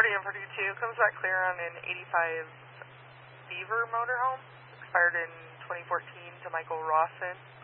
and 42 comes back clear on an 85 Beaver motorhome, expired in 2014 to Michael Rawson.